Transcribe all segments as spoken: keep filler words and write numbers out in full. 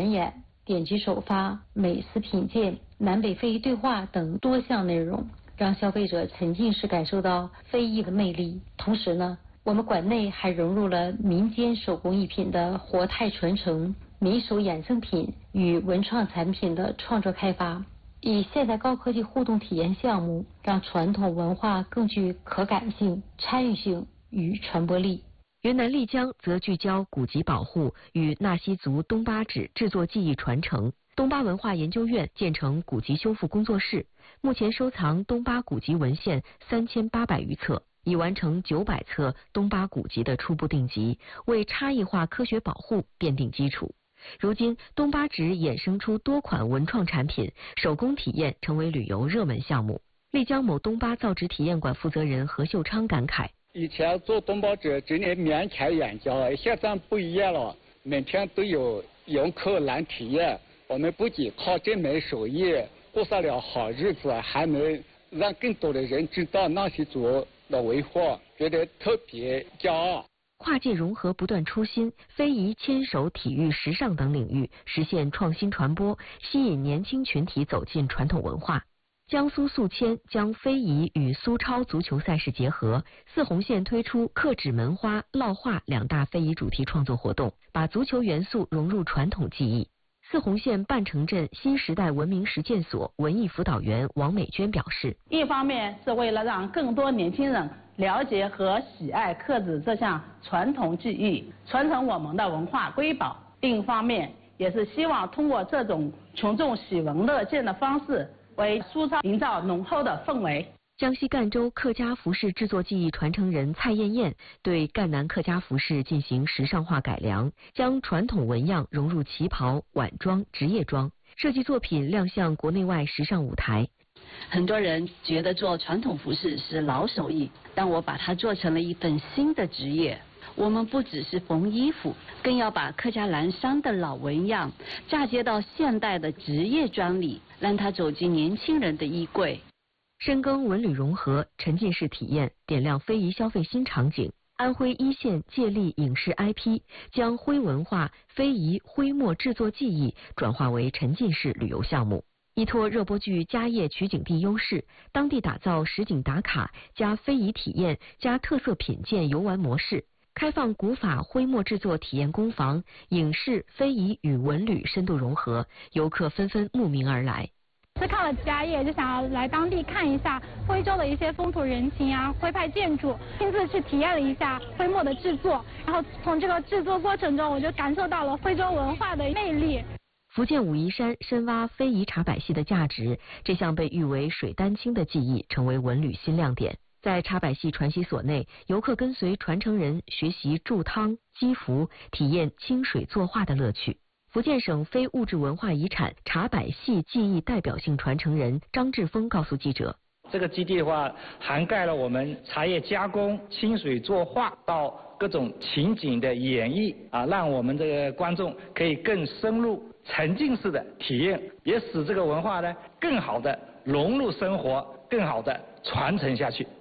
展演、典籍首发、美食品鉴、南北非遗对话等多项内容，让消费者沉浸式感受到非遗的魅力。同时呢，我们馆内还融入了民间手工艺品的活态传承、民俗衍生品与文创产品的创作开发，以现代高科技互动体验项目，让传统文化更具可感性、参与性与传播力。 云南丽江则聚焦古籍保护与纳西族东巴纸制作技艺传承。东巴文化研究院建成古籍修复工作室，目前收藏东巴古籍文献三千八百余册，已完成九百册东巴古籍的初步定级，为差异化科学保护奠定基础。如今，东巴纸衍生出多款文创产品，手工体验成为旅游热门项目。丽江某东巴造纸体验馆负责人何秀昌感慨： 以前做东巴纸只能面前眼教，现在不一样了，每天都有游客来体验。我们不仅靠这门手艺过上了好日子，还能让更多的人知道纳西族的文化，觉得特别骄傲。 跨界融合不断出新，非遗、牵手、体育、时尚等领域实现创新传播，吸引年轻群体走进传统文化。江苏宿迁将非遗与苏超足球赛事结合，四红线推出刻纸门花、烙画两大非遗主题创作活动，把足球元素融入传统技艺。四红线半城镇新时代文明实践所文艺辅导员王美娟表示， 一方面是为了让更多年轻人了解和喜爱刻纸这项传统技艺，传承我们的文化瑰宝；另一方面也是希望通过这种群众喜闻乐见的方式，为苏超营造浓厚的氛围。 江西赣州客家服饰制作技艺传承人蔡艳艳对赣南客家服饰进行时尚化改良，将传统纹样融入旗袍、晚装、职业装，设计作品亮相国内外时尚舞台。 很多人觉得做传统服饰是老手艺，但我把它做成了一份新的职业。我们不只是缝衣服，更要把客家蓝衫的老纹样嫁接到现代的职业装里，让它走进年轻人的衣柜。 深耕文旅融合，沉浸式体验，点亮非遗消费新场景。安徽一线借力影视 I P 将徽文化、非遗、徽墨制作技艺转化为沉浸式旅游项目。依托热播剧家业取景地优势，当地打造实景打卡加非遗体验加特色品鉴游玩模式，开放古法徽墨制作体验工坊，影视、非遗与文旅深度融合，游客纷纷慕名而来。 是看了家业，就想要来当地看一下徽州的一些风土人情啊，徽派建筑，亲自去体验了一下徽墨的制作，然后从这个制作过程中，我就感受到了徽州文化的魅力。 福建武夷山深挖非遗茶百戏的价值，这项被誉为水丹青的技艺成为文旅新亮点。在茶百戏传习所内，游客跟随传承人学习铸汤、积福，体验清水作画的乐趣。福建省非物质文化遗产茶百戏技艺代表性传承人张志峰告诉记者， 这个基地的话，涵盖了我们茶叶加工、清水作画到各种情景的演绎啊，让我们这个观众可以更深入、沉浸式的体验，也使这个文化呢更好的融入生活，更好的传承下去。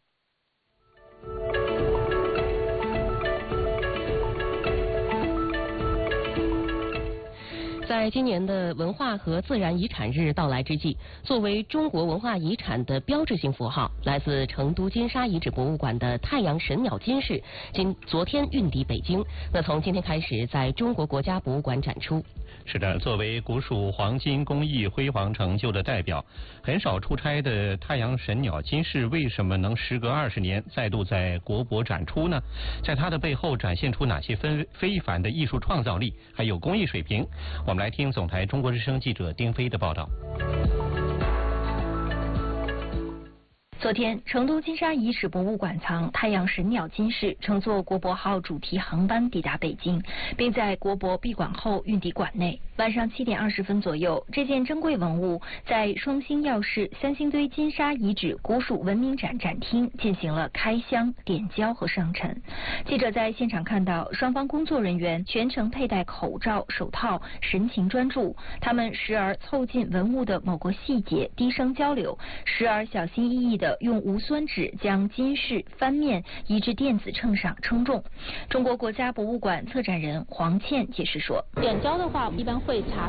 在今年的文化和自然遗产日到来之际，作为中国文化遗产的标志性符号，来自成都金沙遗址博物馆的太阳神鸟金饰，今昨天运抵北京。那从今天开始，在中国国家博物馆展出。 是的，作为古蜀黄金工艺辉煌成就的代表，很少出差的太阳神鸟金饰为什么能时隔二十年再度在国博展出呢？在它的背后展现出哪些非非凡的艺术创造力，还有工艺水平？我们来听总台中国之声记者丁飞的报道。 昨天，成都金沙遗址博物馆藏太阳神鸟金饰乘坐国博号主题航班抵达北京，并在国博闭馆后运抵馆内。晚上七点二十分左右，这件珍贵文物在双星药市三星堆金沙遗址古蜀文明展展厅进行了开箱、点胶和上陈。记者在现场看到，双方工作人员全程佩戴口罩、手套，神情专注。他们时而凑近文物的某个细节低声交流，时而小心翼翼地用无酸纸将金饰翻面移至电子秤上称重。中国国家博物馆策展人黄倩解释说， 点胶的话，一般会查